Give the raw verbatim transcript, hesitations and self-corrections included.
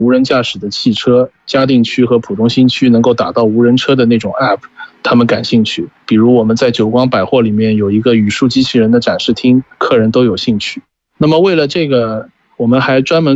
无人驾驶的汽车，嘉定区和浦东新区能够打到无人车的那种 App， 他们感兴趣。比如我们在久光百货里面有一个语数机器人的展示厅，客人都有兴趣。那么为了这个，我们还专门